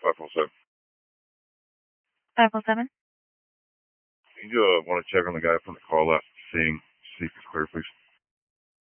507. 507. You want to check on the guy from the call last seeing